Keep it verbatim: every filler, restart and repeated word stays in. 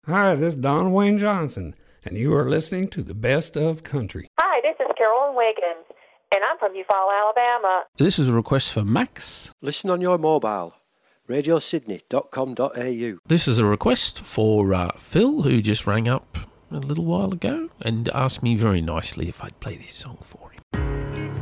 Hi, this is Don Wayne Johnson, and you are listening to the Best of Country. Hi, this is Carolyn Wiggins, and I'm from Eufaula, Alabama. This is a request for Max. Listen on your mobile, radio sydney dot com dot a u. This is a request for uh, Phil, who just rang up a little while ago and asked me very nicely if I'd play this song for him.